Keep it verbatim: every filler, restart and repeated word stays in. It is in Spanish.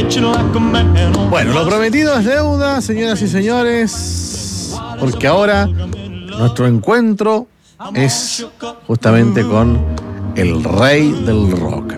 Bueno, lo prometido es deuda, señoras y señores, porque ahora nuestro encuentro es justamente con el rey del rock.